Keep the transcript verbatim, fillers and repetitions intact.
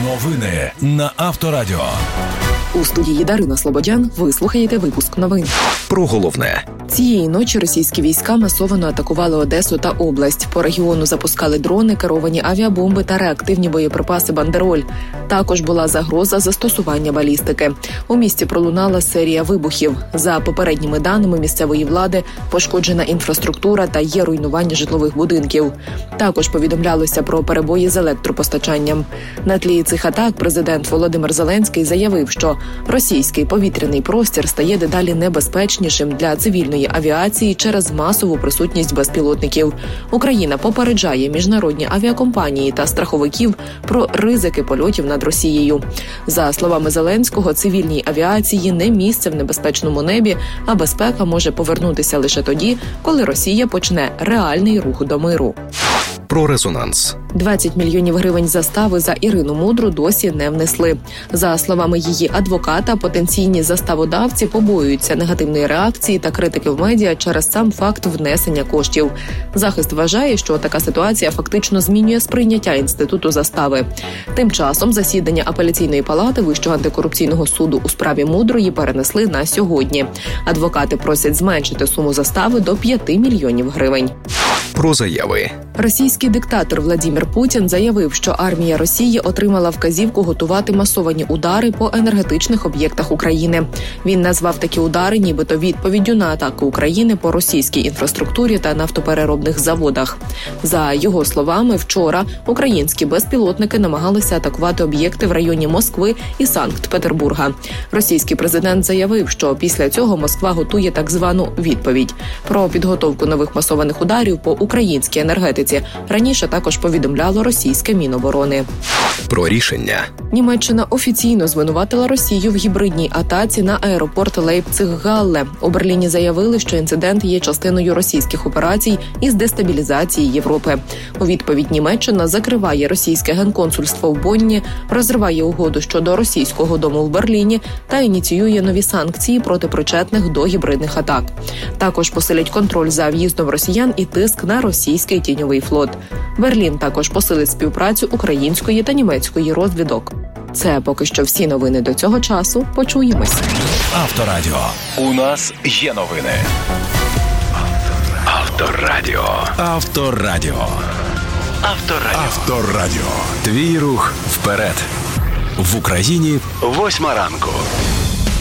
Новини на Авторадіо. У студії Дарина Слободян ви слухаєте випуск новин. Про головне. Цієї ночі російські війська масово атакували Одесу та область. По регіону запускали дрони, керовані авіабомби та реактивні боєприпаси «Бандероль». Також була загроза застосування балістики. У місті пролунала серія вибухів. За попередніми даними місцевої влади, пошкоджена інфраструктура та є руйнування житлових будинків. Також повідомлялося про перебої з електропостачанням. На тлі цих атак президент Володимир Зеленський заявив, що російський повітряний простір стає дедалі небезпечнішим для цивільної авіації через масову присутність безпілотників. Україна попереджає міжнародні авіакомпанії та страховиків про ризики польотів над Росією. За словами Зеленського, цивільній авіації не місце в небезпечному небі, а безпека може повернутися лише тоді, коли Росія почне реальний рух до миру. Про резонанс. двадцять мільйонів гривень застави за Ірину Мудру досі не внесли. За словами її адвоката, потенційні заставодавці побоюються негативної реакції та критики в медіа через сам факт внесення коштів. Захист вважає, що така ситуація фактично змінює сприйняття інституту застави. Тим часом засідання апеляційної палати Вищого антикорупційного суду у справі Мудрої перенесли на сьогодні. Адвокати просять зменшити суму застави до п'яти мільйонів гривень. Про заяви. Російський диктатор Владимир Путін заявив, що армія Росії отримала вказівку готувати масовані удари по енергетичних об'єктах України. Він назвав такі удари нібито відповіддю на атаку України по російській інфраструктурі та нафтопереробних заводах. За його словами, вчора українські безпілотники намагалися атакувати об'єкти в районі Москви і Санкт-Петербурга. Російський президент заявив, що після цього Москва готує так звану відповідь. Про підготовку нових масованих ударів по українській енергетиці раніше також повідомляло російське Міноборони. Про рішення. Німеччина офіційно звинуватила Росію в гібридній атаці на аеропорт Лейпциг-Галле. У Берліні заявили, що інцидент є частиною російських операцій із дестабілізації Європи. У відповідь Німеччина закриває російське генконсульство в Бонні, розриває угоду щодо російського дому в Берліні та ініціює нові санкції проти причетних до гібридних атак. Також посилять контроль за в'їздом росіян і тиск на російський тіньовий флот. Берлін також посилить співпрацю української та німецької розвідок. Це поки що всі новини до цього часу. Почуємось. Авторадіо. У нас є новини. Авторадіо. Авторадіо. Авторадіо. Авторадіо. Твій рух вперед. В Україні восьма ранку.